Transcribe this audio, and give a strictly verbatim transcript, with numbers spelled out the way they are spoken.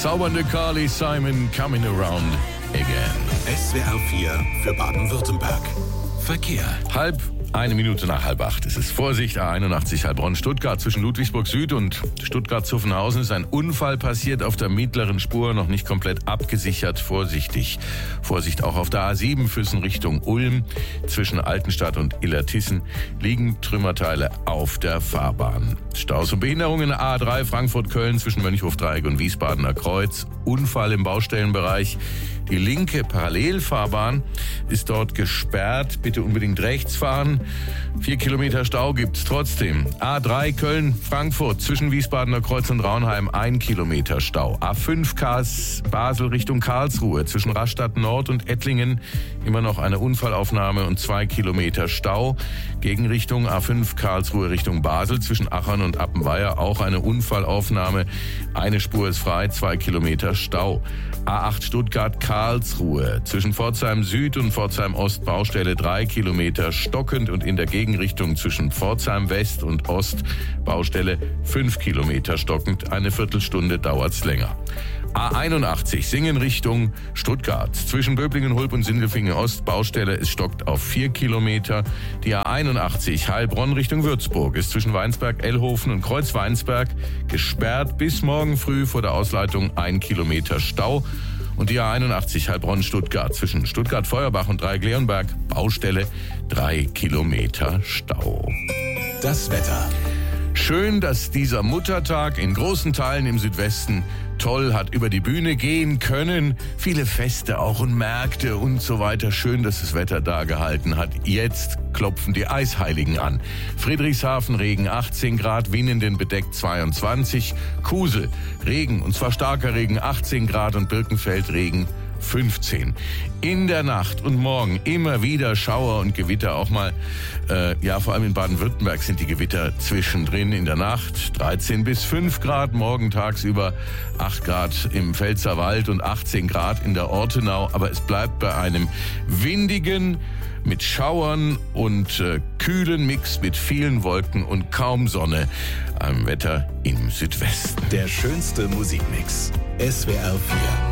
bezaubernde Carly Simon, Coming Around Again. S W R vier für Baden-Württemberg. Verkehr. Halb eine Minute nach halb acht. Es ist Vorsicht, A einundachtzig Heilbronn-Stuttgart. Zwischen Ludwigsburg Süd und Stuttgart-Zuffenhausen ist ein Unfall passiert auf der mittleren Spur, noch nicht komplett abgesichert. Vorsichtig. Vorsicht auch auf der A sieben Füssen Richtung Ulm. Zwischen Altenstadt und Illertissen liegen Trümmerteile auf der Fahrbahn. Staus und Behinderungen A drei Frankfurt-Köln zwischen Mönchhofdreieck und Wiesbadener Kreuz. Unfall im Baustellenbereich. Die linke Parallelfahrbahn ist dort gesperrt. Bitte unbedingt rechts fahren. Vier Kilometer Stau gibt's trotzdem. A drei Köln-Frankfurt zwischen Wiesbadener Kreuz und Raunheim ein Kilometer Stau. A fünf Kars Basel Richtung Karlsruhe zwischen Rastatt Nord und Ettlingen immer noch eine Unfallaufnahme und zwei Kilometer Stau. Gegenrichtung A fünf Karlsruhe Richtung Basel zwischen Achern und Appenweier auch eine Unfallaufnahme. Eine Spur ist frei, zwei Kilometer Stau. A acht Stuttgart Karlsruhe zwischen Pforzheim Süd und Pforzheim Ost Baustelle drei Kilometer stockend und in der Gegenrichtung zwischen Pforzheim West und Ost Baustelle fünf Kilometer stockend. Eine Viertelstunde dauert's länger. A einundachtzig Singen Richtung Stuttgart. Zwischen Böblingen, Hulb und Sindelfingen Ost Baustelle, es stockt auf vier Kilometer. Die A einundachtzig Heilbronn Richtung Würzburg ist zwischen Weinsberg, Ellhofen und Kreuz-Weinsberg gesperrt bis morgen früh vor der Ausleitung ein Kilometer Stau. Und die A einundachtzig Heilbronn-Stuttgart zwischen Stuttgart-Feuerbach und Dreieck-Leonberg Baustelle drei Kilometer Stau. Das Wetter. Schön, dass dieser Muttertag in großen Teilen im Südwesten toll hat über die Bühne gehen können. Viele Feste auch und Märkte und so weiter. Schön, dass das Wetter da gehalten hat. Jetzt klopfen die Eisheiligen an. Friedrichshafen Regen achtzehn Grad, Winnenden bedeckt zweiundzwanzig. Kusel Regen, und zwar starker Regen achtzehn Grad und Birkenfeld Regen fünfzehn. In der Nacht und morgen immer wieder Schauer und Gewitter, auch mal, äh, ja, vor allem in Baden-Württemberg sind die Gewitter zwischendrin in der Nacht. dreizehn bis fünf Grad, morgen tagsüber acht Grad im Pfälzerwald und achtzehn Grad in der Ortenau. Aber es bleibt bei einem windigen, mit Schauern und äh, kühlen Mix mit vielen Wolken und kaum Sonne, einem Wetter im Südwesten. Der schönste Musikmix. S W R vier.